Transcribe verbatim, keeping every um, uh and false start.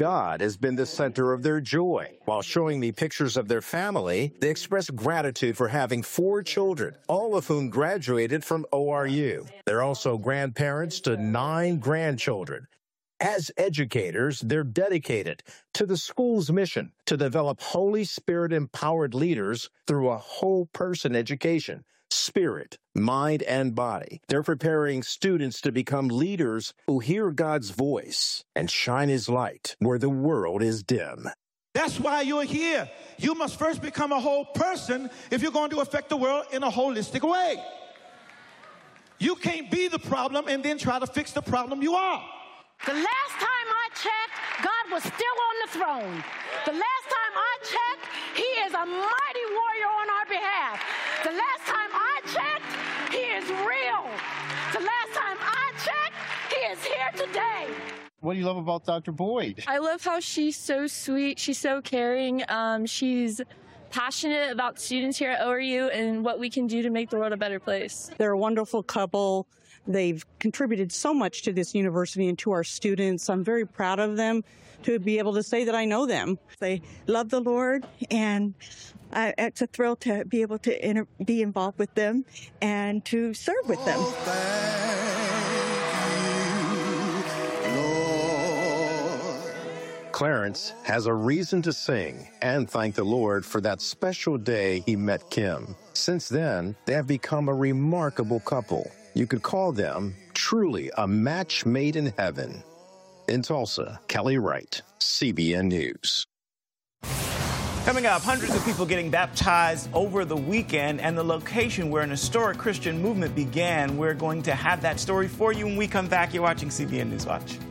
God has been the center of their joy. While showing me pictures of their family, they express gratitude for having four children, all of whom graduated from O R U. They're also grandparents to nine grandchildren. As educators, they're dedicated to the school's mission to develop Holy Spirit-empowered leaders through a whole-person education, spirit, mind, and body. They're preparing students to become leaders who hear God's voice and shine His light where the world is dim. That's why you're here. You must first become a whole person if you're going to affect the world in a holistic way. You can't be the problem and then try to fix the problem you are. The last time I checked, God was still on the throne. The last time I checked, He is a mighty warrior on our behalf. The last time I checked, He is real. The last time I checked, He is here today. What do you love about Doctor Boyd? I love how she's so sweet. She's so caring. Um, she's passionate about students here at O R U and what we can do to make the world a better place. They're a wonderful couple. They've contributed so much to this university and to our students. I'm very proud of them to be able to say that I know them. They love the Lord, and I, it's a thrill to be able to inter- be involved with them and to serve with them. Clarence has a reason to sing and thank the Lord for that special day he met Kim. Since then, they have become a remarkable couple. You could call them truly a match made in heaven. In Tulsa, Kelly Wright, C B N News. Coming up, hundreds of people getting baptized over the weekend and the location where an historic Christian movement began. We're going to have that story for you when we come back. You're watching C B N News Watch.